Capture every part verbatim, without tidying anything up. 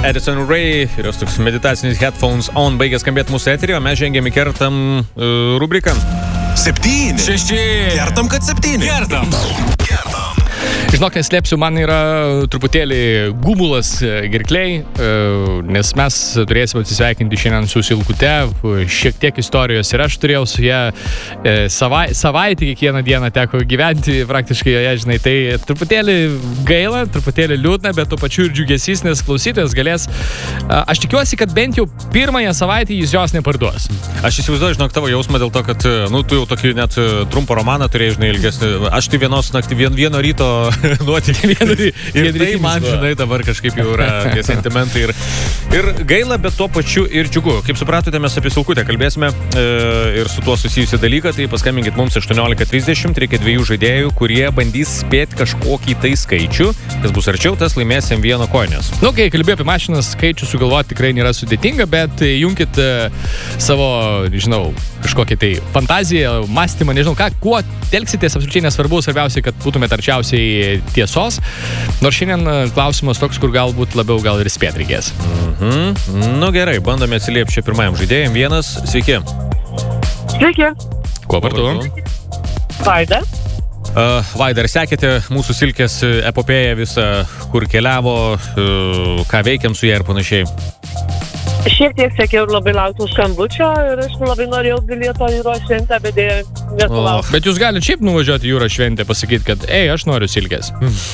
Addison Rae ir jos toks meditacinis Headphones On baigė skambėti mūsų eterį, o mes žengėm į kertam uh, rubriką. Septyni. Šeši. Kertam, kad septyni. Kertam. Kertam. Žinok, neslėpsiu, man yra truputėlį gumulas gerkliai, nes mes turėsime atsisveikinti šiandien su Silkute, šiek tiek istorijos ir aš turėjau su ją savai, savaitį kiekvieną dieną teko gyventi praktiškai joje, žinai, tai truputėlį gaila, truputėlį liūdna, bet tuo pačiu ir džiugesys, nes klausytojas galės, aš tikiuosi, kad bent jau pirmąją savaitę jis jos neparduos. Aš įsivaizduoju, žinok, tavo jausmą dėl to, kad, nu, tu jau tokį net trumpą romaną turėjai, žinai, ilgesnį, aš tai vienos naktį, vien, vieno ryto nuotykį vieną ir tai man, žinai, dabar kažkaip jau yra tie sentimentai ir, ir gaila, bet tuo pačiu ir džiugu. Kaip supratote, mes apie Silkutę kalbėsime e, ir su tuo susijusią dalyką, tai paskambinkit mums aštuoniolika trisdešimt, reikia dviejų žaidėjų, kurie bandys spėti kažkokį tai skaičių, kas bus arčiau, tas laimės M vieno koinės. Nu, kai kalbėjau apie mašinas, skaičių sugalvoti tikrai nėra sudėtinga, bet junkit e, savo, žinau, kažkokią tai fantaziją, mąstymą, nežinau ką, kuo telksitės, absoliučiai nesvarbu, svarbiausia, kad būtumėte arčiausiai tiesos, nors šiandien klausimas toks, kur galbūt labiau gal ir spėt reikės. Mhm. Nu gerai, bandome atsiliepti čia pirmajam žaidėjim. Vienas, sveiki. Sveiki. Kuo vardu? Vaida. Uh, Vaida, ar sekėte mūsų Silkės epopėją visą, kur keliavo, uh, ką veikiam su ją ir panašiai? Šiek tiek sekiau ir labai lauktų skambučio ir aš labai norėjau bilieto į Jūros šventę, bet dėja nesulaukti. Bet jūs galite šiaip nuvažiuoti į Jūros šventę, pasakyti, kad ei, aš noriu Silkės.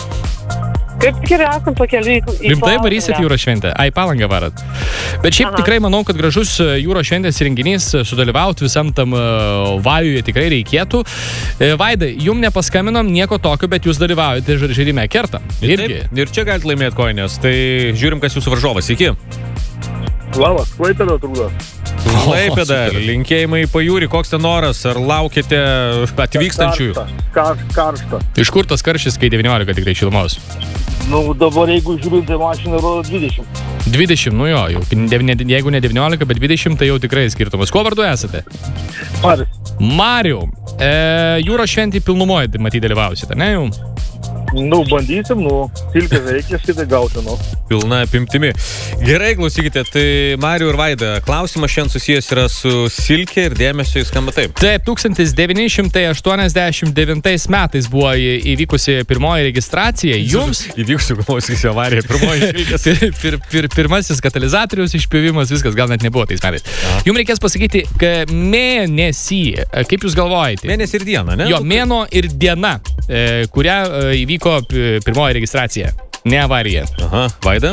Kaip tik ir esam pakeliui į Rimtai varysit Jūros šventę? Ai, Palangą varat. Bet šiaip Aha. tikrai manau, kad gražus Jūros šventės renginys, sudalyvauti visam tam uh, vajuje tikrai reikėtų. E, Vaida, jum nepaskaminom nieko tokio, bet jūs dalyvaujate žaidime Kertam. Irgi. Taip, ir čia galite laimėti koinės. Tai žiūrim, kas jūsų varžovas. Iki. Labas, Klaipėda trūda. Klaipėda, linkėjimai į pajūrį. Koks ten oras? Ar laukite atvykstančiųjų? Karšta, karšta. Iš kur tas karštis, kai devyniolika tikrai šilumos? Nu, dabar jeigu žiūrint, tai mašina yra dvidešimt. dvidešimt, nu jo, jau, ne, jeigu ne devyniolika, bet dvidešimt, tai jau tikrai skirtumas. Kuo vardu esate? Maris. Mariu. E, Jūros šventį pilnumoje, matyt, dalyvausite, ne jau? Nu, bandysim, nu, Silkė reikia šitai gauti, nu. Pilna apimtimi. Gerai, klausykite, tai Mariu ir Vaida, klausimas šiandien susijęs yra su Silke ir dėmesio jis skamba taip. Taip, tūkstantis devyni šimtai aštuoniasdešimt devintais metais buvo įvykusi pirmoji registracija. Jums įvykusi, galvojusi, avarija, pirmoji Silkės. pir, pir, pir, pirmasis katalizatoriaus išpjovimas, viskas gal net nebuvo tais metais. Jums reikės pasakyti, kad mėnesį, kaip jūs galvojate? Mėnesį ir diena, ne? Jo, mėnuo ir diena, kurią įvyko pirmoji registracija, ne avarija. Aha, Vaida?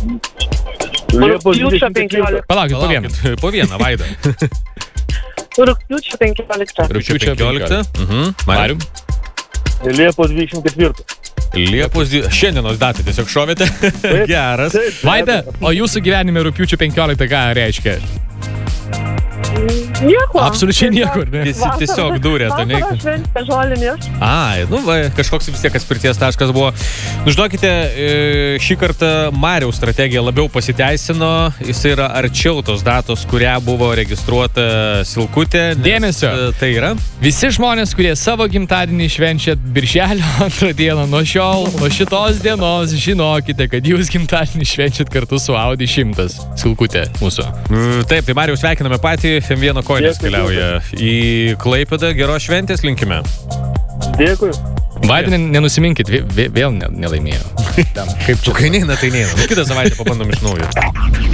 Liepos dvidešimt ketvirta. Palaukit, po vieną. Po vieną, Vaida. Rugpjūčio penkiolikta. Rugpjūčio penkiolikta. Mhm. Mariu? Liepos dvidešimt ketvirta. Liepos dvi... Šiandienos datą tiesiog šovėte. Geras. Vaida, o jūsų gyvenime rugpjūčio penkiolikta ką reiškia? Nieko. Absoliučiai niekur, ne? Visi tiesiog dūrėte, ne? Vasaros šventė, žolinės. Ai, nu va, kažkoks vis tiek atspirties taškas buvo. Nu, žinokite, šį kartą Mariaus strategija labiau pasiteisino. Jis yra arčiau tos datos, kurią buvo registruota Silkutė. Dėmesio. Tai yra? Visi žmonės, kurie savo gimtadienį švenčia birželio antrą dieną, nuo šiol, nuo šitos dienos, žinokite, kad jūs gimtadienį švenčiat kartu su Audi šimtas. Silkutė mūsų. Taip, tai Mariaus sveikiname patį. M vieno koinės keliauja į Klaipėdą. Geros šventės linkime. Dėkui. Vaida, nenusiminkit, vėl nelaimėjo. Kaip čia? Kai neina, tai neina. Kitą savaitę pabandom iš naujo.